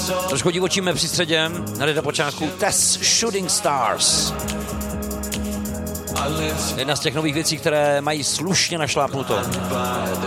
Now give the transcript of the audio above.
Trošku divočíme při středě, hned na počátku Test Shooting Stars. Jedna z těch nových věcí, které mají slušně našlápnuto.